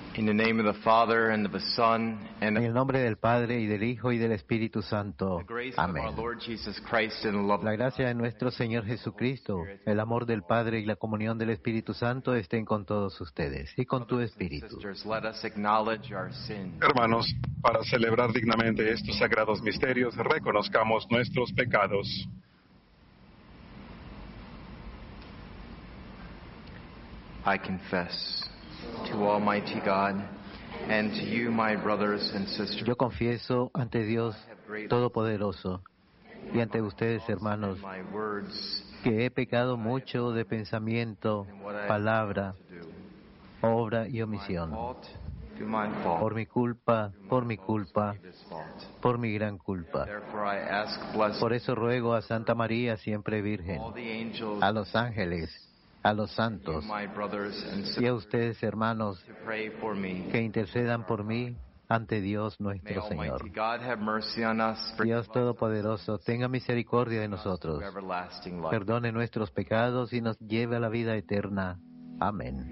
In the name of the Father, and of the Son, and En of el nombre del Padre, y del Hijo, y del Espíritu Santo. the grace of Amén. our Lord Jesus Christ and the love La of gracia de nuestro Señor Jesucristo, el amor del Padre y la comunión del Espíritu Santo estén con todos ustedes y con tu brothers and espíritu. sisters. Let us acknowledge our sin. Hermanos, para celebrar dignamente estos sagrados misterios, reconozcamos nuestros pecados. I confess to Almighty God and to you, my brothers and sisters, Yo confieso ante Dios Todopoderoso y ante ustedes, hermanos, in my words que he pecado mucho de pensamiento, and what I palabra, to do. obra y My omisión. fault, to my fault. Por mi culpa, por mi culpa, This fault. por mi gran culpa. Therefore I ask blessing Por eso ruego a Santa María, siempre Virgen, all the angels, a los ángeles, a los santos my brothers and y a sisters, ustedes, hermanos, to pray for me. que intercedan por mí ante Dios May nuestro Señor. Almighty God have mercy on us, Dios Todopoderoso, tenga misericordia de nosotros, to everlasting life. perdone nuestros pecados y nos lleve a la vida eterna. Amén.